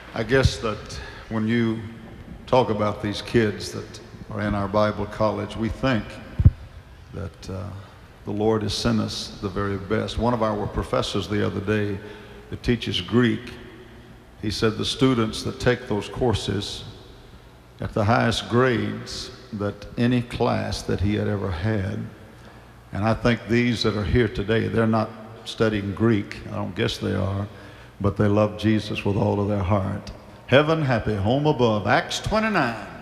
I guess that when you talk about these kids that are in our Bible college, we think that the Lord has sent us the very best. One of our professors the other day that teaches Greek, he said the students that take those courses at the highest grades that any class that he had ever had. And I think these that are here today, they're not studying Greek. I don't guess they are, but they love Jesus with all of their heart. Heaven happy, home above. Acts 29.